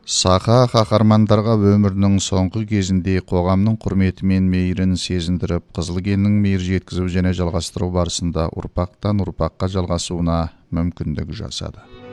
Саха қаһармандарға өмірінің соңғы кезінде қоғамның құрметі мен мейірін сезіндіріп, Қызылкеннің мейір жеткізу және жалғастыру барысында ұрпақтан ұрпаққа жалғасуына мүмкіндік жасады.